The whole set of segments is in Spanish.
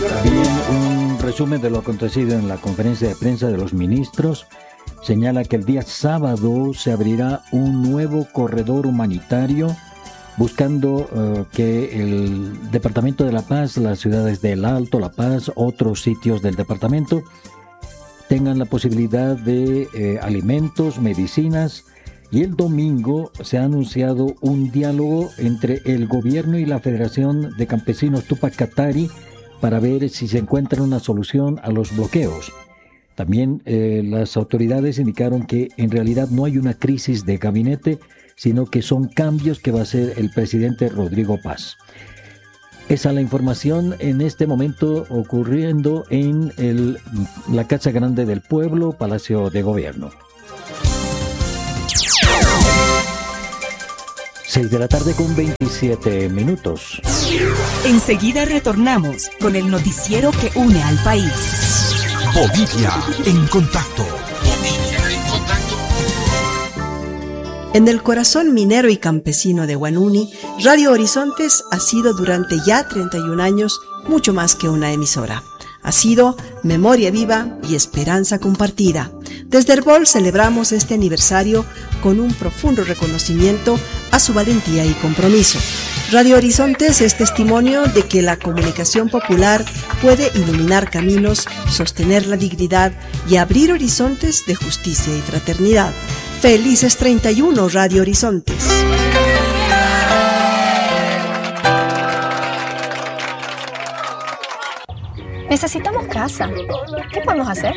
Bien, un resumen de lo acontecido en la conferencia de prensa de los ministros señala que el día sábado se abrirá un nuevo corredor humanitario buscando que el Departamento de La Paz, las ciudades del Alto, La Paz, otros sitios del departamento tengan la posibilidad de alimentos, medicinas. Y el domingo se ha anunciado un diálogo entre el gobierno y la Federación de Campesinos Tupac Katari para ver si se encuentra una solución a los bloqueos. También las autoridades indicaron que en realidad no hay una crisis de gabinete, sino que son cambios que va a hacer el presidente Rodrigo Paz. Esa es la información en este momento ocurriendo en la Casa Grande del Pueblo, Palacio de Gobierno. 6 de la tarde con 27 minutos. Enseguida retornamos con el noticiero que une al país. Bolivia en contacto. En el corazón minero y campesino de Huanuni, Radio Horizontes ha sido durante ya 31 años mucho más que una emisora. Ha sido memoria viva y esperanza compartida. Desde Herbol celebramos este aniversario con un profundo reconocimiento a su valentía y compromiso. Radio Horizontes es testimonio de que la comunicación popular puede iluminar caminos, sostener la dignidad y abrir horizontes de justicia y fraternidad. ¡Felices 31, Radio Horizontes! Necesitamos casa. ¿Qué podemos hacer?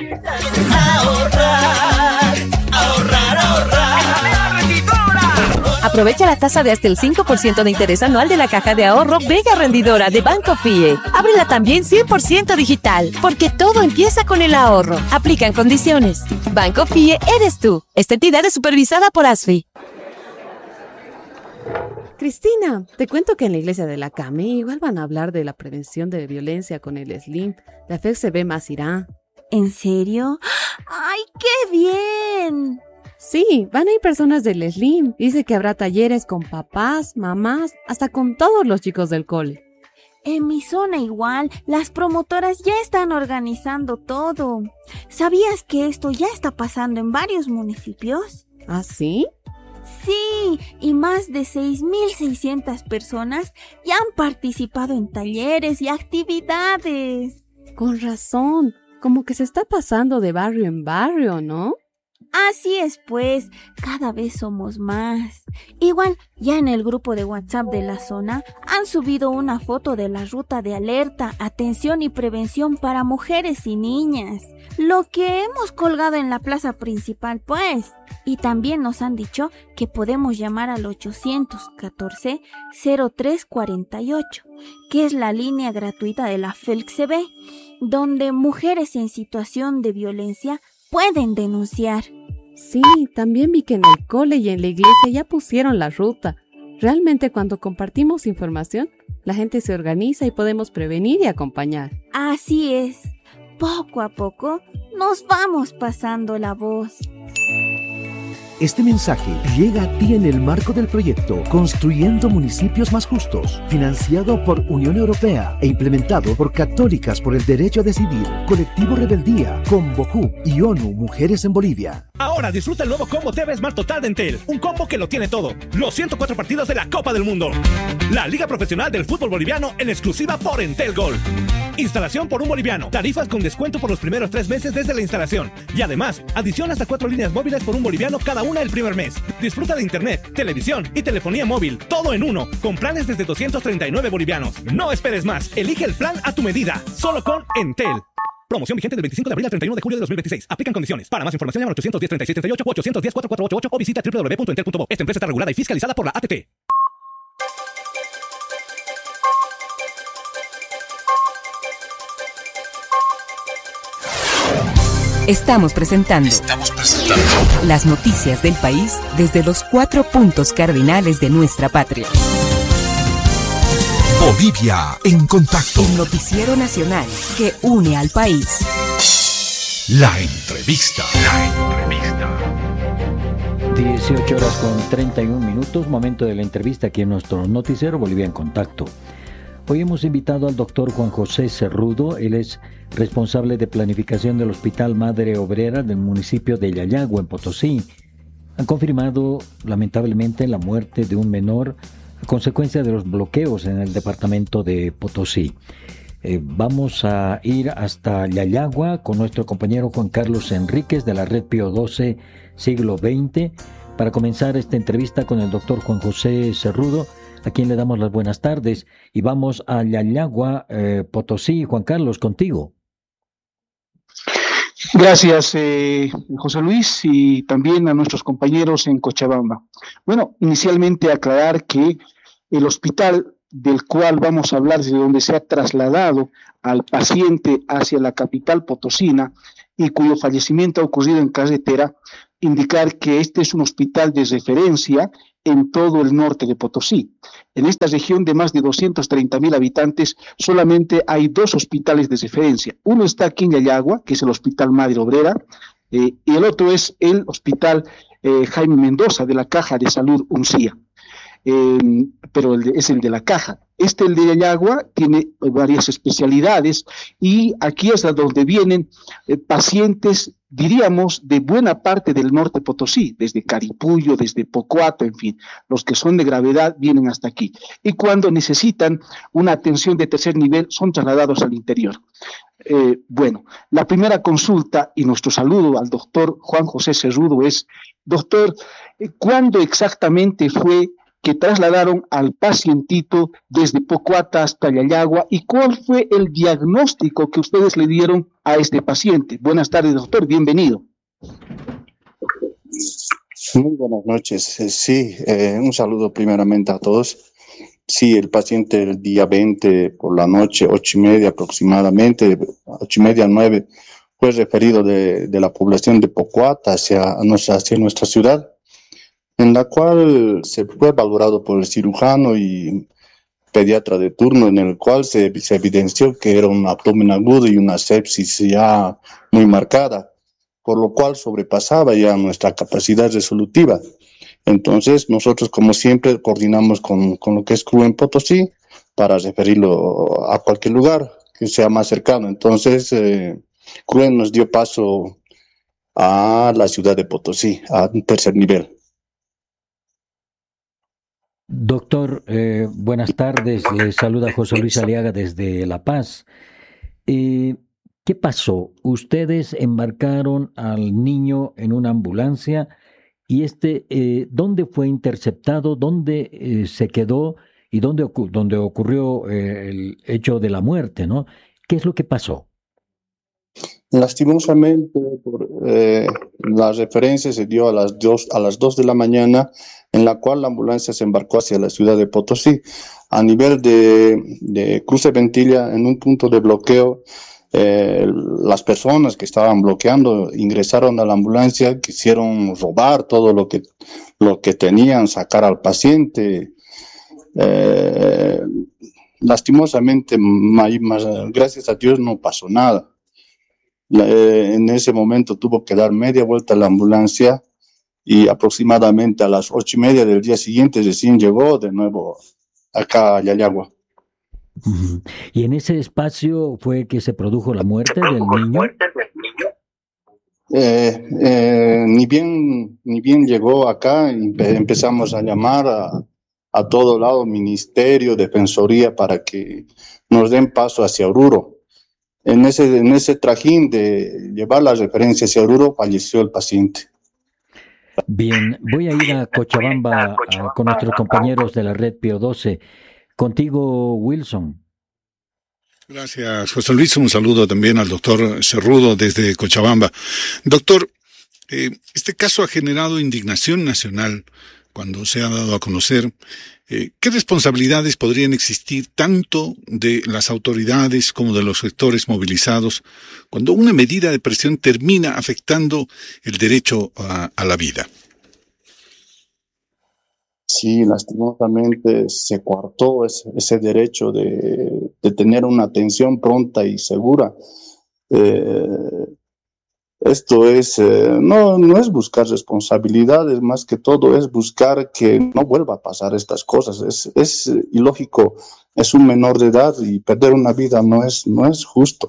Ahorrar. Aprovecha la tasa de hasta el 5% de interés anual de la caja de ahorro Vega Rendidora de Banco FIE. Ábrela también 100% digital, porque todo empieza con el ahorro. Aplican condiciones. Banco FIE eres tú. Esta entidad es supervisada por ASFI. Cristina, te cuento que en la iglesia de la CAME igual van a hablar de la prevención de violencia con el SLIM. La FECB más irá. ¿En serio? ¡Ay, qué bien! Sí, van a ir personas del SLIM. Dice que habrá talleres con papás, mamás, hasta con todos los chicos del cole. En mi zona igual, las promotoras ya están organizando todo. ¿Sabías que esto ya está pasando en varios municipios? ¿Ah, sí? Sí, y más de 6,600 personas ya han participado en talleres y actividades. Con razón, como que se está pasando de barrio en barrio, ¿no? Así es, pues, cada vez somos más. Igual, ya en el grupo de WhatsApp de la zona han subido una foto de la ruta de alerta, atención y prevención para mujeres y niñas. Lo que hemos colgado en la plaza principal, pues. Y también nos han dicho que podemos llamar al 814-0348, que es la línea gratuita de la FELCB, donde mujeres en situación de violencia pueden denunciar. Sí, también vi que en el cole y en la iglesia ya pusieron la ruta. Realmente cuando compartimos información, la gente se organiza y podemos prevenir y acompañar. Así es. Poco a poco nos vamos pasando la voz. Este mensaje llega a ti en el marco del proyecto Construyendo Municipios Más Justos, financiado por Unión Europea e implementado por Católicas por el Derecho a Decidir, Colectivo Rebeldía, Convocu y ONU Mujeres en Bolivia. Ahora disfruta el nuevo combo TV Smart Total de Entel, un combo que lo tiene todo. Los 104 partidos de la Copa del Mundo. La Liga Profesional del Fútbol Boliviano en exclusiva por Entel Gold. Instalación por un boliviano. Tarifas con descuento por los primeros 3 meses desde la instalación. Y además, adición hasta 4 líneas móviles por un boliviano cada una el primer mes. Disfruta de internet, televisión y telefonía móvil, todo en uno, con planes desde 239 bolivianos. No esperes más. Elige el plan a tu medida. Solo con Entel. Promoción vigente del 25 de abril al 31 de julio de 2026. Aplican condiciones. Para más información llama al 810-3638 o 810-4488 o visita www.entel.bo. Esta empresa está regulada y fiscalizada por la ATT. Estamos presentando las noticias del país desde los 4 puntos cardinales de nuestra patria. Bolivia en contacto. El noticiero nacional que une al país. La entrevista. 18 horas con 31 minutos, momento de la entrevista aquí en nuestro noticiero Bolivia en Contacto. Hoy hemos invitado al doctor Juan José Cerrudo. Él es responsable de planificación del Hospital Madre Obrera del municipio de Yayagua, en Potosí. Han confirmado lamentablemente la muerte de un menor a consecuencia de los bloqueos en el departamento de Potosí. Vamos a ir hasta Yayagua con nuestro compañero Juan Carlos Enríquez de la Red Pío XII Siglo XX para comenzar esta entrevista con el doctor Juan José Cerrudo, a quien le damos las buenas tardes. Y vamos a Yayagua, Potosí. Juan Carlos, contigo. Gracias, José Luis, y también a nuestros compañeros en Cochabamba. Bueno, inicialmente aclarar que el hospital del cual vamos a hablar, desde donde se ha trasladado al paciente hacia la capital potosina y cuyo fallecimiento ha ocurrido en carretera, indicar que este es un hospital de referencia en todo el norte de Potosí. En esta región de más de 230,000 habitantes, solamente hay 2 hospitales de referencia. Uno está aquí en Yayagua, que es el Hospital Madre Obrera, y el otro es el Hospital Jaime Mendoza, de la Caja de Salud Uncía. Pero es el de la Caja. El de Yayagua tiene varias especialidades y aquí es donde vienen pacientes, diríamos, de buena parte del norte Potosí, desde Caripullo, desde Pocoato, en fin, los que son de gravedad vienen hasta aquí. Y cuando necesitan una atención de tercer nivel, son trasladados al interior. Bueno, la primera consulta y nuestro saludo al doctor Juan José Cerrudo es: doctor, ¿cuándo exactamente fue que trasladaron al pacientito desde Pocoata hasta Yayagua y cuál fue el diagnóstico que ustedes le dieron a este paciente? Buenas tardes, doctor, bienvenido. Muy buenas noches. Sí, un saludo primeramente a todos. Sí, el paciente el día 20 por la noche, 8:30 aproximadamente, 8:30 a 9, fue referido de la población de Pocoata hacia nuestra ciudad, en la cual se fue valorado por el cirujano y pediatra de turno, en el cual se evidenció que era un abdomen agudo y una sepsis ya muy marcada, por lo cual sobrepasaba ya nuestra capacidad resolutiva. Entonces, nosotros, como siempre, coordinamos con lo que es CRU en Potosí para referirlo a cualquier lugar que sea más cercano. Entonces, CRU nos dio paso a la ciudad de Potosí, a un tercer nivel. Doctor, buenas tardes. Le saluda José Luis Aliaga desde La Paz. ¿Qué pasó? Ustedes embarcaron al niño en una ambulancia y ¿dónde fue interceptado? ¿Dónde se quedó? ¿Y dónde ocurrió el hecho de la muerte, ¿no? ¿Qué es lo que pasó? Lastimosamente, la referencia se dio a las 2 de la mañana, en la cual la ambulancia se embarcó hacia la ciudad de Potosí. A nivel de cruce Ventilla, en un punto de bloqueo, las personas que estaban bloqueando ingresaron a la ambulancia, quisieron robar todo lo que tenían, sacar al paciente. Lastimosamente, gracias a Dios, no pasó nada. En ese momento tuvo que dar media vuelta a la ambulancia y aproximadamente a las 8:30 del día siguiente recién llegó de nuevo acá a Yayagua. ¿Y en ese espacio fue que se produjo la muerte del niño? Ni bien llegó acá, empezamos a llamar a todo lado, ministerio, defensoría, para que nos den paso hacia Oruro. En ese trajín de llevar la referencia hacia Oruro, falleció el paciente. Bien, voy a ir a Cochabamba con nuestros compañeros de la Red Pío XII. Contigo, Wilson. Gracias, José Luis. Un saludo también al doctor Cerrudo desde Cochabamba. Doctor, este caso ha generado indignación nacional cuando se ha dado a conocer. ¿Qué responsabilidades podrían existir tanto de las autoridades como de los sectores movilizados cuando una medida de presión termina afectando el derecho a la vida? Sí, lastimosamente se coartó ese derecho de tener una atención pronta y segura. Esto es, no es buscar responsabilidades, más que todo es buscar que no vuelva a pasar estas cosas. Es ilógico, es un menor de edad y perder una vida no es justo.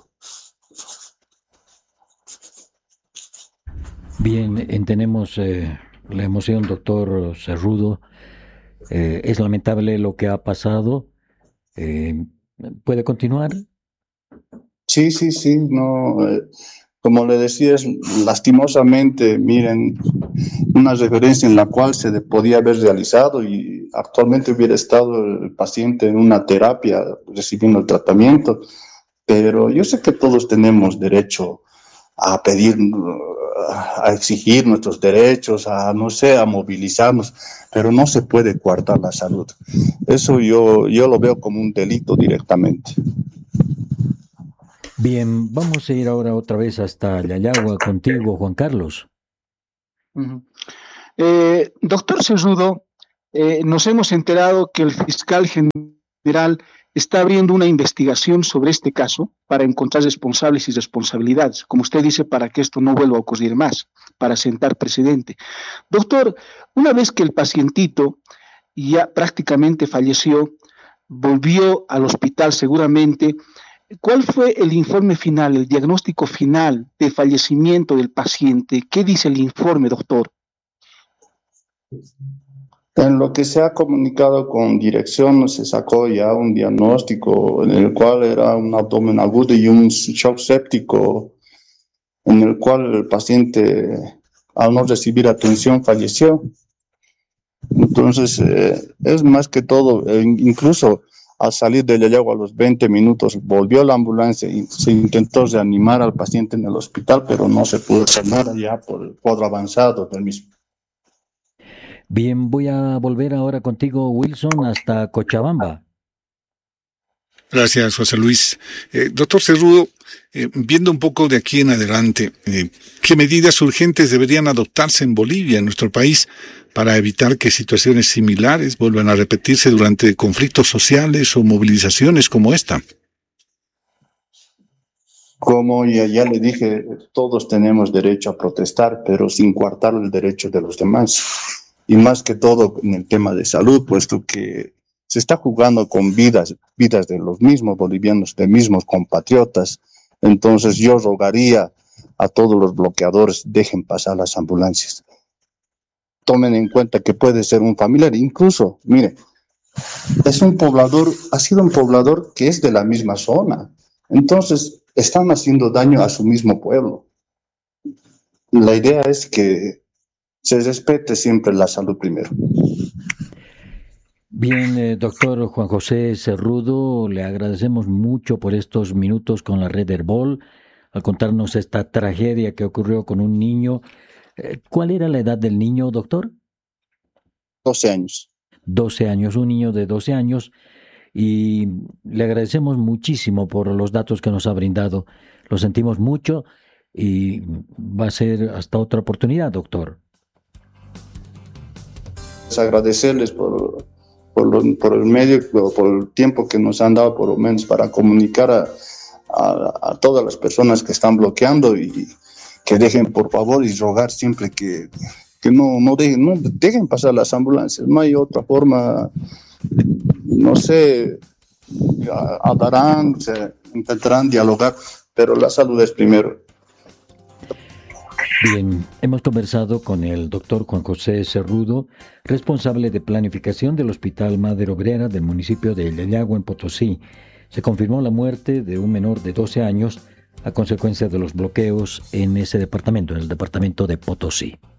Bien, entendemos la emoción, doctor Cerrudo. Es lamentable lo que ha pasado. ¿Puede continuar? Sí, no... Como le decía, lastimosamente, miren, una referencia en la cual se podía haber realizado y actualmente hubiera estado el paciente en una terapia recibiendo el tratamiento, pero yo sé que todos tenemos derecho a pedir, a exigir nuestros derechos, a movilizarnos, pero no se puede coartar la salud. Eso yo lo veo como un delito directamente. Bien, vamos a ir ahora otra vez hasta Yayagua contigo, Juan Carlos. Doctor Cerrudo, nos hemos enterado que el fiscal general está abriendo una investigación sobre este caso para encontrar responsables y responsabilidades, como usted dice, para que esto no vuelva a ocurrir más, para sentar precedente. Doctor, una vez que el pacientito ya prácticamente falleció, volvió al hospital seguramente, ¿cuál fue el informe final, el diagnóstico final de fallecimiento del paciente? ¿Qué dice el informe, doctor? En lo que se ha comunicado con dirección, se sacó ya un diagnóstico en el cual era un abdomen agudo y un shock séptico, en el cual el paciente, al no recibir atención, falleció. Entonces, es más que todo, incluso al salir de Yayagua a los 20 minutos, volvió la ambulancia y se intentó reanimar al paciente en el hospital, pero no se pudo hacer nada ya por el cuadro avanzado del mismo. Bien, voy a volver ahora contigo, Wilson, hasta Cochabamba. Gracias, José Luis. Doctor Cerrudo, viendo un poco de aquí en adelante, ¿qué medidas urgentes deberían adoptarse en Bolivia, en nuestro país, para evitar que situaciones similares vuelvan a repetirse durante conflictos sociales o movilizaciones como esta? Como ya le dije, todos tenemos derecho a protestar, pero sin coartar el derecho de los demás. Y más que todo en el tema de salud, puesto que se está jugando con vidas de los mismos bolivianos, de mismos compatriotas. Entonces yo rogaría a todos los bloqueadores, dejen pasar las ambulancias. Tomen en cuenta que puede ser un familiar, incluso, mire, es un poblador, ha sido un poblador que es de la misma zona. Entonces están haciendo daño a su mismo pueblo. La idea es que se respete siempre la salud primero. Bien, doctor Juan José Cerrudo, le agradecemos mucho por estos minutos con la red Herbol, al contarnos esta tragedia que ocurrió con un niño. ¿Cuál era la edad del niño, doctor? 12 años. 12 años, un niño de 12 años, y le agradecemos muchísimo por los datos que nos ha brindado. Lo sentimos mucho y va a ser hasta otra oportunidad, doctor. Agradecerles por el medio, por el tiempo que nos han dado, por lo menos para comunicar a todas las personas que están bloqueando, y que dejen, por favor, y rogar siempre que no dejen pasar las ambulancias. No hay otra forma, no sé, hablarán, intentarán dialogar, pero la salud es primero. Bien, hemos conversado con el doctor Juan José Cerrudo, responsable de planificación del Hospital Madre Obrera del municipio de Yayagua, en Potosí. Se confirmó la muerte de un menor de 12 años a consecuencia de los bloqueos en ese departamento, en el departamento de Potosí.